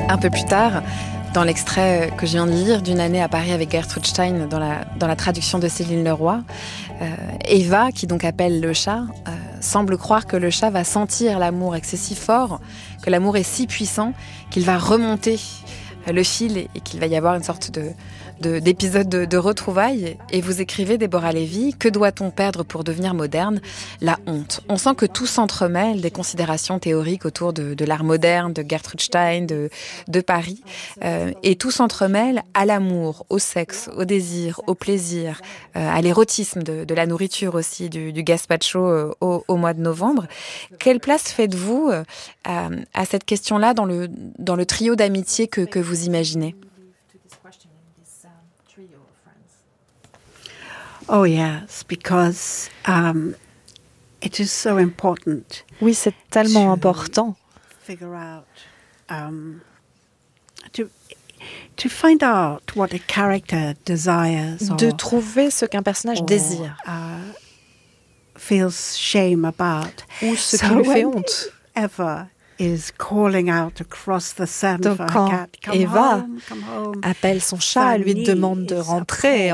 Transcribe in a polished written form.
Un peu plus tard, dans l'extrait que je viens de lire d'Une année à Paris avec Gertrude Stein, dans la traduction de Céline Leroy, Eva, qui donc appelle le chat, semble croire que le chat va sentir l'amour et que c'est si fort, que l'amour est si puissant qu'il va remonter le fil et qu'il va y avoir une sorte d'épisode de retrouvailles. Et vous écrivez, Déborah Lévy, que doit-on perdre pour devenir moderne ? La honte. On sent que tout s'entremêle, des considérations théoriques autour de l'art moderne, de Gertrude Stein, de Paris, et tout s'entremêle à l'amour, au sexe, au désir, au plaisir, à l'érotisme de la nourriture aussi, du gazpacho au mois de novembre. Quelle place faites-vous à cette question-là dans le trio d'amitié que vous imaginez ? Oh yes, because it is so important. Oui, c'est tellement important. Figure out, to find out what a character desires. De trouver ce qu'un personnage désire. Feels shame about. Ou ce qui lui fait honte. Eva is calling out across the sand Donc for quand her cat. Eva come home. appelle son chat, lui demande de rentrer